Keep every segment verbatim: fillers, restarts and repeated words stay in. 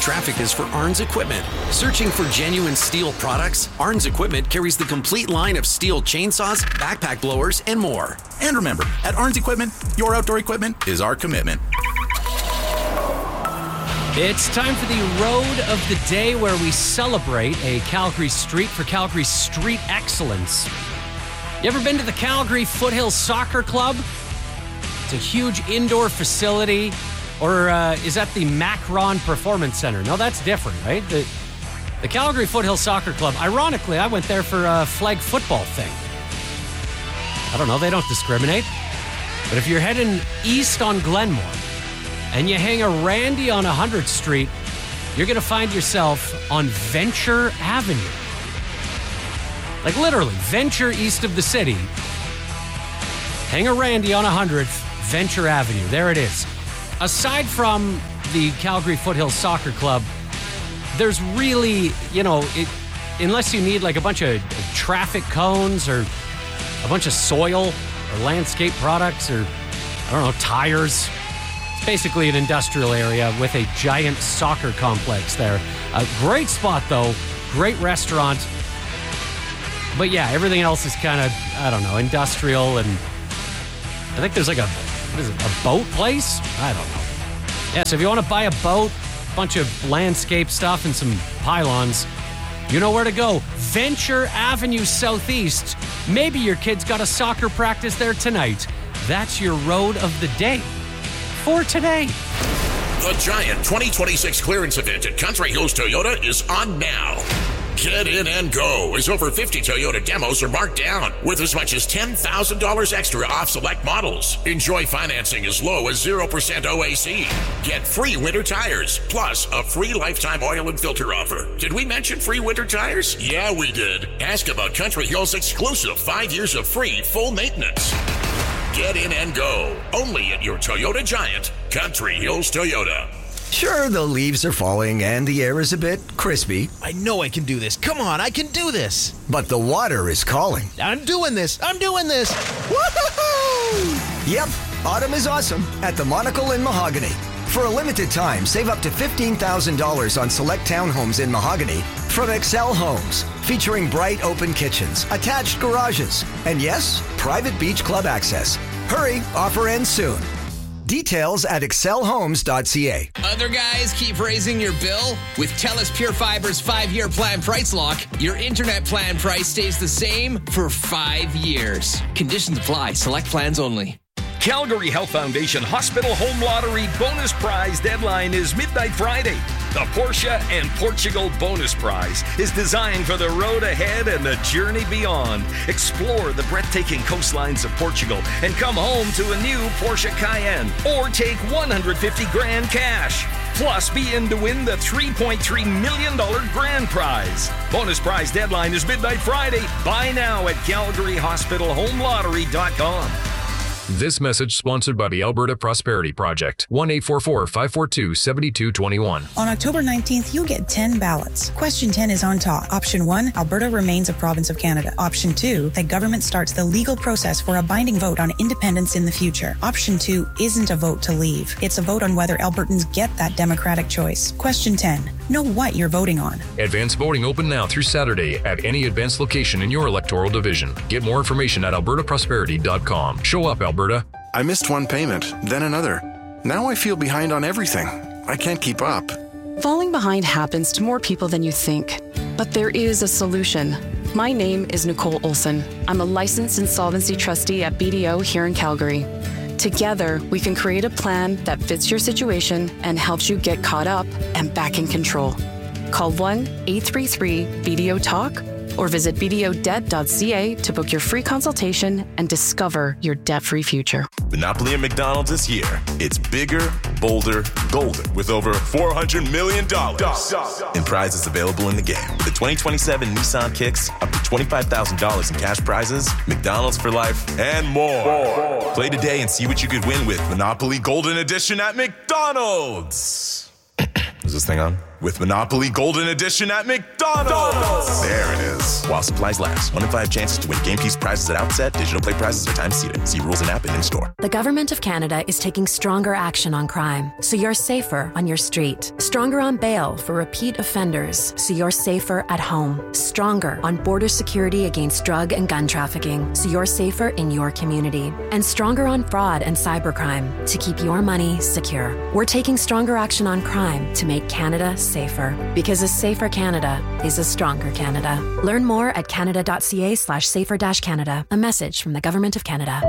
traffic is for Arns Equipment. Searching for genuine steel products? Arns Equipment carries the complete line of steel chainsaws, backpack blowers, and more. And remember, at Arns Equipment, your outdoor equipment is our commitment. It's time for the Road of the Day, where we celebrate a Calgary street for Calgary street excellence. You ever been to the Calgary Foothills Soccer Club? It's a huge indoor facility. Or uh, is that the Macron Performance Center? No, that's different, right? The, the Calgary Foothills Soccer Club, ironically, I went there for a flag football thing. I don't know, they don't discriminate. But if you're heading east on Glenmore and you hang a Randy on one hundredth Street, you're going to find yourself on Venture Avenue. Like literally, Venture east of the city. Hang a Randy on one hundredth, Venture Avenue. There it is. Aside from the Calgary Foothills Soccer Club, there's really, you know, it, unless you need like a bunch of traffic cones or a bunch of soil or landscape products or, I don't know, tires. It's basically an industrial area with a giant soccer complex there. A great spot, though. Great restaurant. But yeah, everything else is kind of, I don't know, industrial, and I think there's like a, what is it, a boat place? I don't know. Yeah, so if you want to buy a boat, a bunch of landscape stuff and some pylons, you know where to go. Venture Avenue Southeast. Maybe your kid's got a soccer practice there tonight. That's your Road of the Day for today. The Giant twenty twenty-six clearance event at Country Hills Toyota is on now. Get in and go, as over fifty Toyota demos are marked down with as much as ten thousand dollars extra off select models. Enjoy financing as low as zero percent O A C. Get free winter tires, plus a free lifetime oil and filter offer. Did we mention free winter tires? Yeah, we did. Ask about Country Hills' exclusive five years of free full maintenance. Get in and go, only at your Toyota Giant, Country Hills Toyota. Sure, the leaves are falling and the air is a bit crispy. I know I can do this. Come on, I can do this. But the water is calling. I'm doing this. I'm doing this. Woohoo! Yep, autumn is awesome at the Monocle in Mahogany. For a limited time, save up to fifteen thousand dollars on select townhomes in Mahogany from Excel Homes, featuring bright open kitchens, attached garages, and yes, private beach club access. Hurry, offer ends soon. Details at excel homes dot c a. Other guys keep raising your bill? With TELUS Pure Fiber's five-year plan price lock, your internet plan price stays the same for five years. Conditions apply. Select plans only. Calgary Health Foundation Hospital Home Lottery bonus prize deadline is midnight Friday. The Porsche and Portugal bonus prize is designed for the road ahead and the journey beyond. Explore the breathtaking coastlines of Portugal and come home to a new Porsche Cayenne, or take one hundred fifty grand cash. Plus, be in to win the three point three million dollars grand prize. Bonus prize deadline is midnight Friday. Buy now at calgary hospital home lottery dot com. This message sponsored by the Alberta Prosperity Project. one eight four four, five four two, seven two two one. On October nineteenth, you'll get ten ballots. Question ten is on top. Option one, Alberta remains a province of Canada. Option two, the government starts the legal process for a binding vote on independence in the future. Option two isn't a vote to leave. It's a vote on whether Albertans get that democratic choice. Question ten, know what you're voting on. Advance voting open now through Saturday at any advanced location in your electoral division. Get more information at alberta prosperity dot com. Show up, Alberta. I missed one payment, then another. Now I feel behind on everything. I can't keep up. Falling behind happens to more people than you think. But there is a solution. My name is Nicole Olson. I'm a licensed insolvency trustee at B D O here in Calgary. Together, we can create a plan that fits your situation and helps you get caught up and back in control. Call one eight three three B D O talk or visit b d o debt dot c a to book your free consultation and discover your debt-free future. Monopoly at McDonald's this year. It's bigger, bolder, golden with over four hundred million dollars in prizes available in the game. With the twenty twenty-seven Nissan Kicks, up to twenty-five thousand dollars in cash prizes, McDonald's for life, and more. more. Play today and see what you could win with Monopoly Golden Edition at McDonald's. Is this thing on? with Monopoly Golden Edition at McDonald's. There it is. While supplies last. One in five chances to win game piece prizes at outset. Digital play prizes are time seated. See rules and app and in-store. The Government of Canada is taking stronger action on crime, so you're safer on your street. Stronger on bail for repeat offenders, so you're safer at home. Stronger on border security against drug and gun trafficking, so you're safer in your community. And stronger on fraud and cybercrime, to keep your money secure. We're taking stronger action on crime to make Canada safer. Because a safer Canada is a stronger Canada. Learn more at canada.ca slash safer dash Canada. A message from the Government of Canada.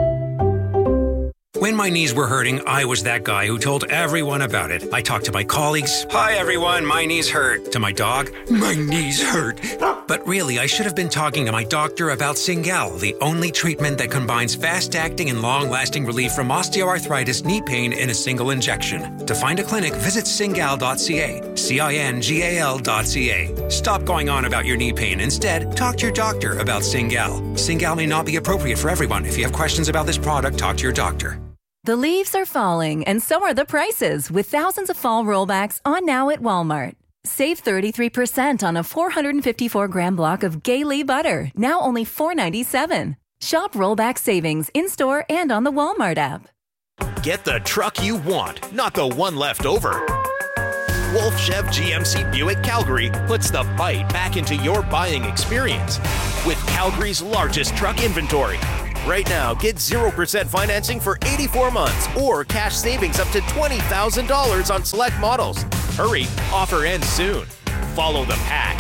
When my knees were hurting, I was that guy who told everyone about it. I talked to my colleagues. Hi, everyone. My knees hurt. To my dog. My knees hurt. But really, I should have been talking to my doctor about Cingal, the only treatment that combines fast-acting and long-lasting relief from osteoarthritis knee pain in a single injection. To find a clinic, visit cingal dot c a. C I N G A L dot C A. Stop going on about your knee pain. Instead, talk to your doctor about Cingal. Cingal may not be appropriate for everyone. If you have questions about this product, talk to your doctor. The leaves are falling, and so are the prices, with thousands of fall rollbacks on now at Walmart. Save thirty-three percent on a four hundred fifty-four gram block of Gaylee butter, now only four ninety-seven. Shop rollback savings in-store and on the Walmart app. Get the truck you want, not the one left over. Wolf Chev G M C Buick Calgary puts the bite back into your buying experience with Calgary's largest truck inventory. Right now, get zero percent financing for eighty-four months or cash savings up to twenty thousand dollars on select models. Hurry, offer ends soon. Follow the pack.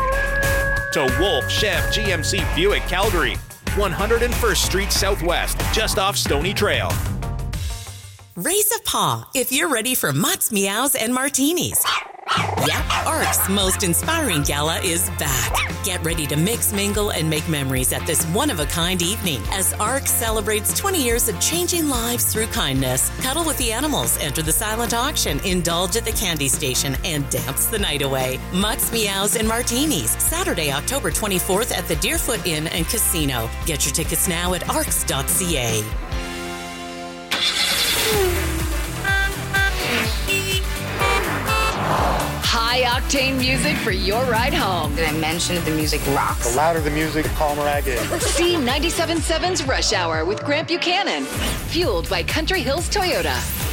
To Wolf Chev G M C Buick Calgary, one hundred first Street Southwest, just off Stony Trail. Raise a paw if you're ready for mutts, meows, and martinis. Yep, ARC's most inspiring gala is back. Get ready to mix, mingle, and make memories at this one-of-a-kind evening as ARC celebrates twenty years of changing lives through kindness. Cuddle with the animals, enter the silent auction, indulge at the candy station, and dance the night away. Mutts, meows, and martinis, Saturday, October twenty-fourth at the Deerfoot Inn and Casino. Get your tickets now at arcs dot c a. High-octane music for your ride home. Did I mention that the music rocks? The louder the music, the calmer I get. See ninety-seven point seven's Rush Hour with Grant Buchanan. Fueled by Country Hills Toyota.